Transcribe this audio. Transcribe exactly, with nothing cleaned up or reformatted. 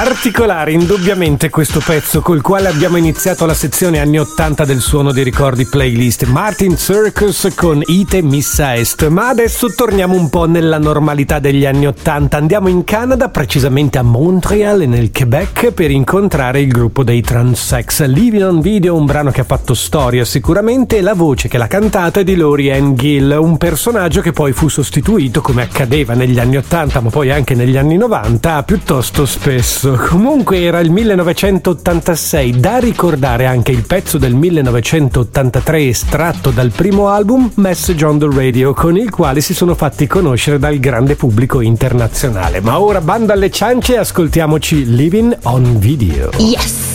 Particolare indubbiamente questo pezzo col quale abbiamo iniziato la sezione anni ottanta del Suono dei Ricordi playlist, Martin Circus con Ite Missa Est. Ma adesso torniamo un po' nella normalità degli anni ottanta, andiamo in Canada, precisamente a Montreal e nel Quebec, per incontrare il gruppo dei Transsex. Living on Video, un brano che ha fatto storia sicuramente, e la voce che l'ha cantata è di Lori Ann Gill, un personaggio che poi fu sostituito, come accadeva negli anni ottanta ma poi anche negli anni novanta, piuttosto spesso. Comunque era il millenovecentottantasei, da ricordare anche il pezzo del millenovecentottantatré estratto dal primo album Message on the Radio, con il quale si sono fatti conoscere dal grande pubblico internazionale. Ma ora banda alle ciance e ascoltiamoci Living on Video. Yes!